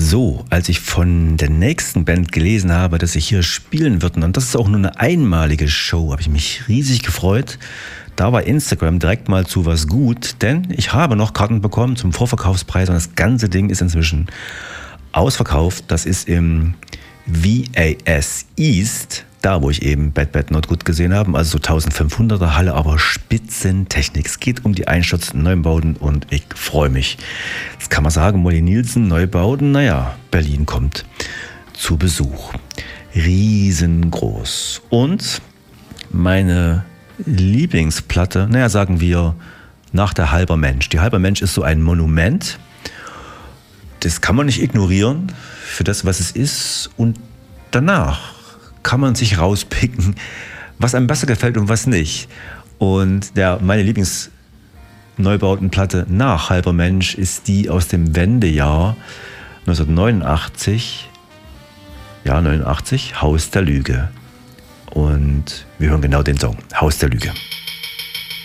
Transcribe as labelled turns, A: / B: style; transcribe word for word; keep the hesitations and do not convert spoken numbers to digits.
A: So, als ich von der nächsten Band gelesen habe, dass sie hier spielen würden, und das ist auch nur eine einmalige Show, habe ich mich riesig gefreut. Da war Instagram direkt mal zu was gut, denn ich habe noch Karten bekommen zum Vorverkaufspreis und das ganze Ding ist inzwischen ausverkauft. Das ist im V A S East, da wo ich eben Bad Bad Not Good gesehen habe, also so eintausendfünfhunderter Halle, aber Spitzentechnik. Es geht um die einstürzenden Neubauten und ich freue mich. Jetzt kann man sagen, Molly Nielsen, Neubauten, naja, Berlin kommt zu Besuch. Riesengroß. Und meine Lieblingsplatte, naja, sagen wir, nach der Halber Mensch. Die Halber Mensch ist so ein Monument. Das kann man nicht ignorieren für das, was es ist. Und danach kann man sich rauspicken, was einem besser gefällt und was nicht. Und der, meine Lieblingsneubautenplatte nach Halber Mensch ist die aus dem Wendejahr neunzehnhundertneunundachtzig. Ja, neunundachtzig, Haus der Lüge. Und wir hören genau den Song, Haus der Lüge.